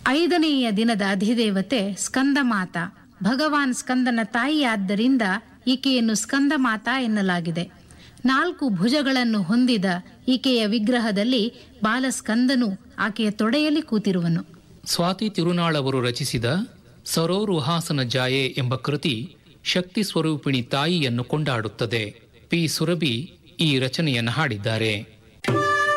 5ನೆಯ ದಿನದ ಅಧಿದೇವತೆ ಸ್ಕಂದಮಾತ. ಭಗವಾನ್ ಸ್ಕಂದನ ತಾಯಿಯಾದ್ದರಿಂದ ಈಕೆಯನ್ನು ಸ್ಕಂದಮಾತಾ ಎನ್ನಲಾಗಿದೆ. 4 ಭುಜಗಳನ್ನು ಹೊಂದಿದ ಈಕೆಯ ವಿಗ್ರಹದಲ್ಲಿ ಬಾಲಸ್ಕಂದನು ಆಕೆಯ ತೊಡೆಯಲ್ಲಿ ಕೂತಿರುವನು. ಸ್ವಾತಿ ತಿರುನಾಳ್ ಅವರು ರಚಿಸಿದ ಸರೋರುಹಾಸನ ಜಾಯೆ ಎಂಬ ಕೃತಿ ಶಕ್ತಿ ಸ್ವರೂಪಿಣಿ ತಾಯಿಯನ್ನು ಕೊಂಡಾಡುತ್ತದೆ. ಪಿ. ಸುರಭಿ ಈ ರಚನೆಯನ್ನು ಹಾಡಿದ್ದಾರೆ.